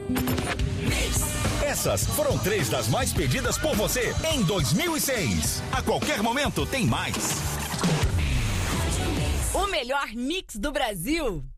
Essas foram 3 das mais pedidas por você em 2006. A qualquer momento tem mais. O melhor mix do Brasil.